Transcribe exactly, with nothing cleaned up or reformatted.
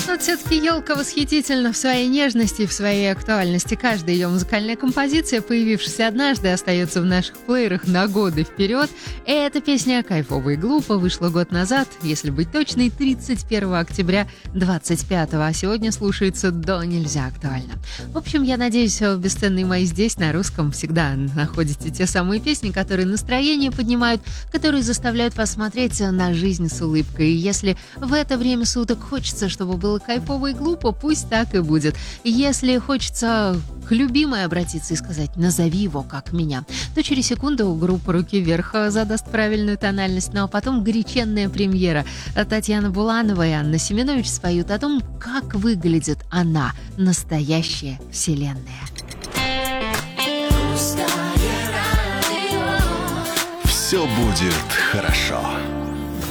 Но все-таки елка восхитительна в своей нежности и в своей актуальности. Каждая ее музыкальная композиция, появившаяся однажды, остается в наших плеерах на годы вперед. И эта песня «Кайфово и глупо» вышла год назад, если быть точной, тридцать первого октября двадцать пятого, а сегодня слушается до нельзя актуально. В общем, я надеюсь, бесценные мои здесь, на русском, всегда находите те самые песни, которые настроение поднимают, которые заставляют вас смотреть на жизнь с улыбкой. И если в это время суток хочется, чтобы было кайфово и глупо, пусть так и будет. Если хочется к любимой обратиться и сказать «назови его как меня», то через секунду группа «Руки вверх» задаст правильную тональность, ну а потом горяченная премьера. Татьяна Буланова и Анна Семенович споют о том, как выглядит она, настоящая вселенная. Все будет хорошо.